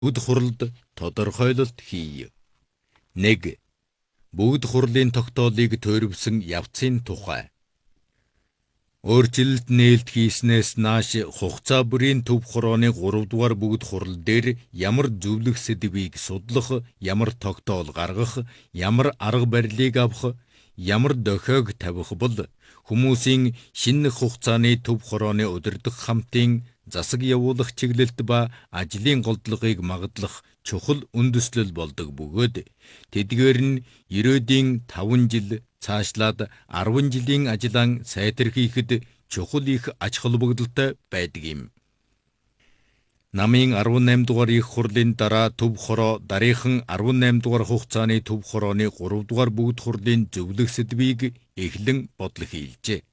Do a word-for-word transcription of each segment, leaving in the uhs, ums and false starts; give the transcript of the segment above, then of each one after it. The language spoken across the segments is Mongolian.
Бүгд хуралд тодорхойлолт хий. нэг. Бүгд хурлын тогтоолыг тойрвсон явцын тухай. Өөрчлөлт нээлт хийснээс нааш хугацаа бүрийн төв хорооны гурав дугаар бүгд хурал дээр ямар зөвлөх сэдвийг судлах, ямар тогтоол гаргах, ямар арга барилыг авах, ямар дохиог тавих бол хүмүүсийн шинэ хугацааны төв хорооны удирдах хамтын засаг явуулах чиглэлт ба ажлын голдлогыг магадлах чухал үндэслэл болдог бөгөөд тэдгээр нь ерөөдийн таван жил цаашлаад арван жилийн ажлаа сайтерхийхэд чухал их ач холбогдолтой байдаг юм. Намын арван найман дугаар их хурлын дараа төв хороо дараахан арван найман дугаар хугацааны төв хорооны гурав дугаар бүгд хурлын зөвлөх сэдвийг эхлэн бодлого хийлжээ.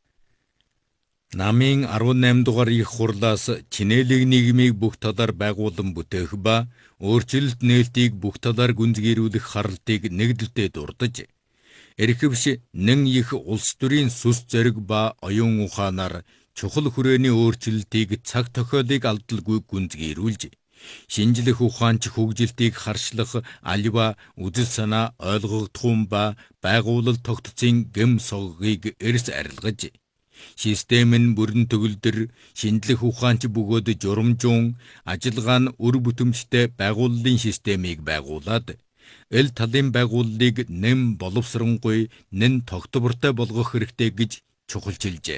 Намын арван найман дугаар их хурлаас чинээлэг нийгмийг бүх талаар байгуулан бүтээх ба өөрчлөлт нээлтийг бүх талаар гүнзгийрүүлэх харалтыг нэгдэлтэд дурдж, эрхэвш нэн их улс төрийн сүс зориг ба оюун ухаанаар чухал хүрээний өөрчлөлтийг цаг тохиолыг алдалгүй гүнзгийрүүлж, шинжлэх ухаанч хөгжилтийг харшлах аливаа үзэл санаа ойлгогдохуун ба байгуулал тогтцын гэм соггийг эрс арилгаж, систем нь бүрэн төгөлдөр шинжлэх ухаанч бөгөөд журамжуун ажиллагаа нь үр бүтэмжтэй байгууллын системийг байгуулад эл талын байгууллыг нэм боловсронгуй нэн тогтвортой болгох хэрэгтэй гэж чухалчилжээ.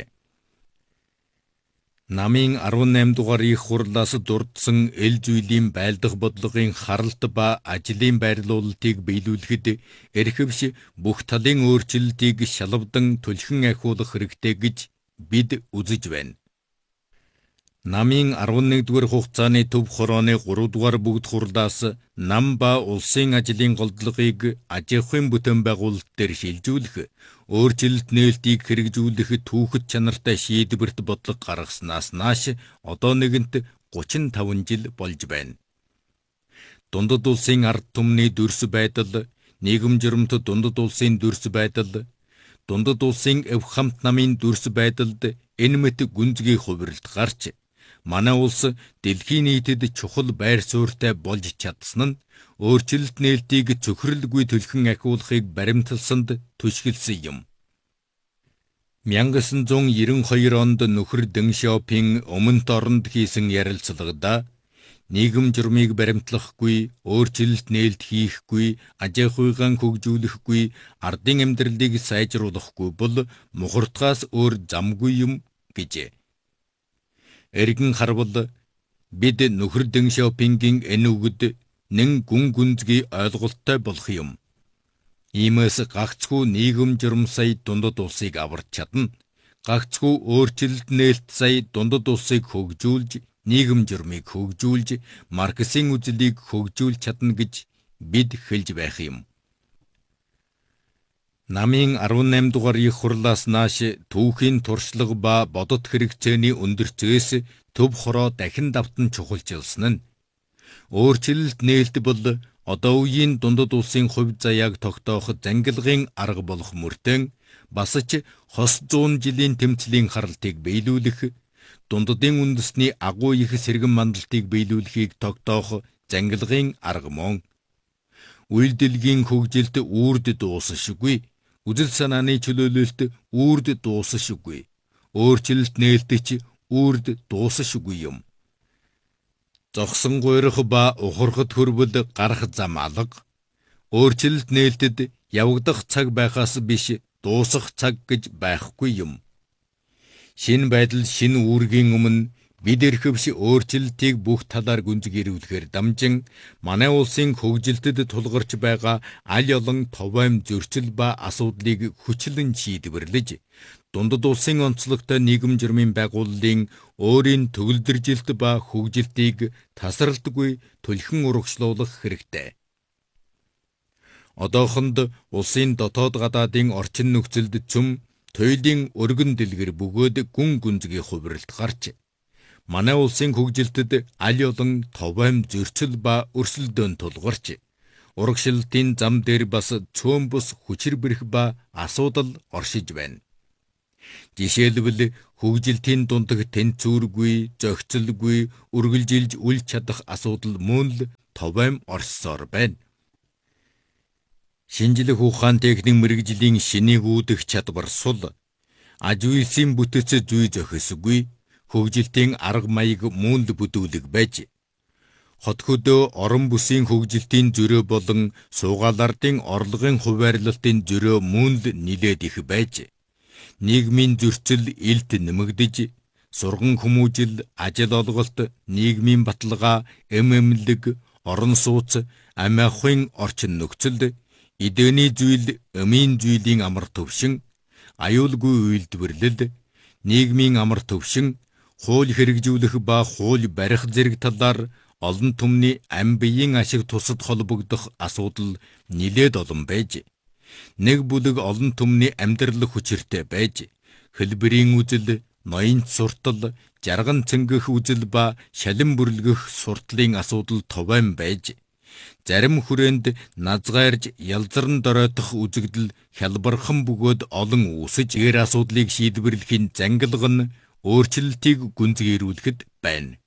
Намын арван найман дугаар их хурлаас дурдсан эл зүйлийн байлдах бодлогын харалт ба ажлын байрлуулалтыг биелүүлэхэд эрхэвш бүх талын өөрчлөлтийг шалавдан түлхэн ахиулах хэрэгтэй гэж бид үзэж байна. Намын арван нэгдүгээр хугацааны төв хорооны гурав дугаар бүгд хурлаас нам ба улсын ажлын голдлогыг аж ахуйн бүтээн байгуулалт дээр шилжүүлэх, өөрчлөлт нээлтийг хэрэгжүүлэх түүхэд чанартай шийдвэрт бодлого гаргаснаас нааш одоо нэгэнт гучин таван жил болж байна. Дундад улсын ард түмний дүрс байдал, нийгэм журамт дундад улсын дүрс байдал, дундад улсын эв хамт намын дүрс байдалд энэ мэт гүнзгий хувиралт гарч, манай улс дэлхийн нийтэд чухал байр суурьтай болж чадсан нь өөрчлөлт нээлтийг цөхрөлгүй түлхэн ахиулахыг баримталсанд түшгэлсэн юм. мянга девятьсот девяносто два онд нөхөр Дэн Шяопин өмнөд оронд хийсэн ярилцлагада нийгэм журмыг баримтлахгүй, өөрчлөлт нээлт хийхгүй, аж ахуйгаа хөгжүүлэхгүй, ардын амьдралыг сайжруулахгүй бол мухартгаас өөр замгүй юм гэжээ. Эргэн харвал бид нөхөр Дэн Шяопингийн энэ үгэд нэн гүн гүнзгий ойлголттой болох юм. Иймээс гагцхүү нийгэм журам сая дундад улсыг аварч чадна. Гагцхүү өөрчлөлт нээлт сая дундад улсыг хөгжүүлж, нийгэм журмыг хөгжүүлж, Марксийн үзлийг хөгжүүлж чадна гэж бид хэлж байх юм. Намын арван найман дугаар их хурлаас нааш түүхийн туршлага ба бодит хэрэгцээний өндөрцөөс төв хороо дахин давтан чухалчилсан нь өөрчлөлт нээлт бол одоо үеийн дундад улсын хувь заяаг тогтоох зангилгын арга болох мөртөө бас ч хос зуун жилийн тэмцлийн харалтыг биелүүлэх, дундадын үндэсний агуу их сэргэн мандалтыг биелүүлэхийг тогтоох зангилгын арга мөн. Үйлдэлгийн хөгжилт үрд дуусашгүй, үзэл санааны чөлөөлөлт үрд дуусашгүй, өөрчлөлт нээлт ч үрд дуусашгүй юм. Зогсон гуйрах ба ухархад хөрвөл гарах зам алга, өөрчлөлт нээлтэд явагдах цаг байхаас биш дуусах цаг гэж байхгүй юм. Шинэ байдал шинэ үүргийн өмнө бид эрхэвш өөрчлөлтийг бүх талаар гүнзгийрүүлэхээр дамжин манай улсын хөгжилтэд тулгарч байгаа аль олон товойм зөрчил ба асуудлыг хүчлэн шийдвэрлэж, дундад улсын онцлогтой нийгэм журмын байгууллагын өөрийн төгөлдржилт ба хөгжилтийг тасралтгүй түлхэн урагшлуулах хэрэгтэй. Одоохонд улсын дотоод гадаадын орчин нөхцөлд цөм туйлын өргөн дэлгэр бөгөөд гүн гүнзгий хувиралт гарч, манай улсын хөгжилтэд аль олон товойм зөрчил ба өрсөлдөөн тулгарч, урагшлалтын зам дээр бас цөөн бус хүчир бэрх ба асуудал оршиж байна. Жишээлбэл Хөгжилтийн дундаг тэнцвэргүй, зохицолгүй, үргэлжилж үл чадах асуудал мөн л товойм орссоор байна. Шинжлэх ухаан техник мэрэгжлийн шинийг үүдэх чадвар сул, аж үйлсийн бүтэц зүй зохисгүй, хөгжилтийн арга маяг мөн л бүдүүлэг байж, хот хөдөө орон бүсийн хөгжилтийн зөрөө болон суугаалардын орлогын хуваарлалтын зөрөө мөн л нилээд их байж, нийгмийн зөрчил илт нэмэгдэж, сурган хүмүүжил, ажил олголт, нийгмийн баталгаа, эм эмнэлэг, орон сууц, амь ахуйн орчин нөхцөлд эдгэний зүйл, эмийн зүйлийн амар төвшин, аюулгүй үйлдвэрлэл, нийгмийн амар төвшин, хууль хэрэгжүүлэх ба хууль барих зэрэг талаар олон түмний амь биеийн ашиг тусад холбогдох асуудал нилээд олон байж, нэг бүлэг олон түмний амьдрал хүчиртэй байж, хэлбэрийн үзэл, ноён суртал, жарган цэнгэх үзэл ба шалин бүрлгэх суртлын асуудал товойн байж, зарим хүрээнд назгайрж ялзарн доройтох үзэгдэл хялбархан бөгөөд олон үүсэж, гэр асуудлыг шийдвэрлэхийн зангилга нь өөрчлөлтийг гүнзгийрүүлэхэд байна.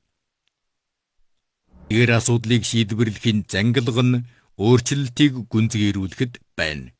Гэр асуудлыг шийдвэрлэхийн зангилга нь өөрчлөлтийг гүнзгийрүүлэхэд байна.